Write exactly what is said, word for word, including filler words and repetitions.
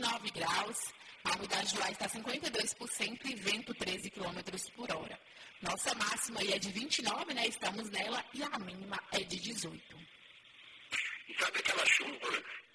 nove graus, a umidade do ar está cinquenta e dois por cento e vento treze quilômetros por hora. Nossa máxima aí é de vinte e nove, né? Estamos nela, e a mínima é de dezoito. E sabe aquela chuva